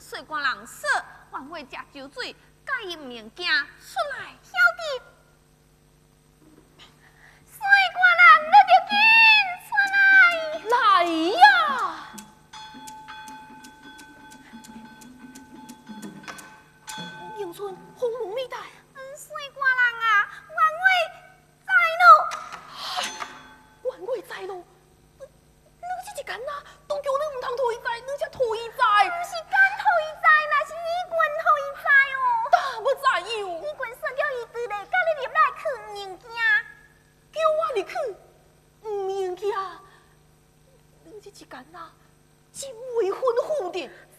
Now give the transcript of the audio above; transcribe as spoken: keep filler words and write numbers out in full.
水官人说，晚会食酒水，介意物件出来晓得。水官人，你着紧出来。 来呀！迎春鸿蒙美带。 嗯，水官人啊，晚会在咯。 晚会在咯。你这一干呐，都叫你唔通讨伊知，你才讨伊知。 不是干讨伊知，那是义军讨伊知哦。 大不知哟。 义军说叫伊对咧，甲你入来藏物件。 叫我入去，唔物件。你这一干呐，真未婚妇的。